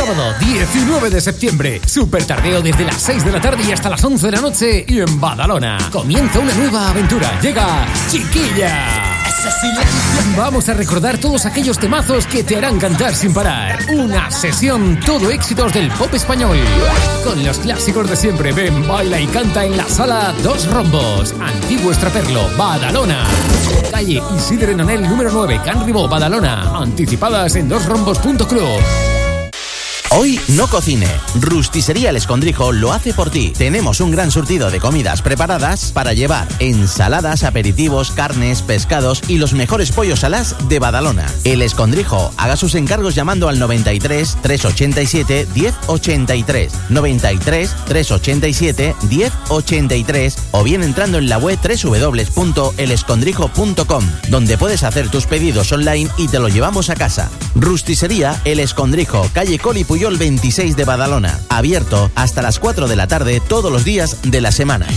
sábado 19 de septiembre. Super tardeo desde las 6 de la tarde y hasta las 11 de la noche y en Badalona. Comienza una nueva aventura. Llega Chiquilla. Vamos a recordar todos aquellos temazos que te harán cantar sin parar. Una sesión todo éxitos del pop español. Con los clásicos de siempre. Ven, baila y canta en la sala Dos Rombos. Antiguo Estraperlo, Badalona. Calle Isidre Nonel número 9, Can Ribó, Badalona. Anticipadas en dosrombos.club. Hoy no cocine. Rusticería El Escondrijo lo hace por ti. Tenemos un gran surtido de comidas preparadas para llevar: ensaladas, aperitivos, carnes, pescados y los mejores pollos alás de Badalona. El Escondrijo. Haga sus encargos llamando al 93 387 1083, 93 387 1083 o bien entrando en la web www.elescondrijo.com, donde puedes hacer tus pedidos online y te lo llevamos a casa. Rusticería El Escondrijo, calle Coli Puyol 26 de Badalona. Abierto hasta las 4 de la tarde todos los días de la semana.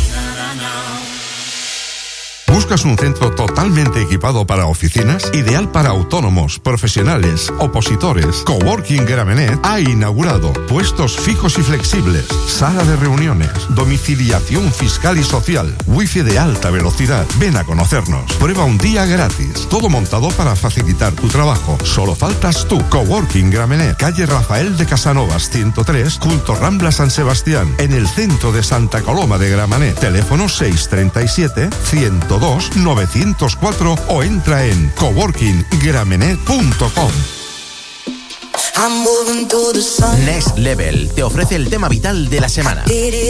¿Buscas un centro totalmente equipado para oficinas? Ideal para autónomos, profesionales, opositores. Coworking Gramenet ha inaugurado puestos fijos y flexibles, sala de reuniones, domiciliación fiscal y social, wifi de alta velocidad. Ven a conocernos. Prueba un día gratis. Todo montado para facilitar tu trabajo. Solo faltas tú. Coworking Gramenet, calle Rafael de Casanovas 103, junto Rambla San Sebastián, en el centro de Santa Coloma de Gramenet. Teléfono 637 102 904 o entra en coworkinggramenet.com. Next Level te ofrece el tema vital de la semana.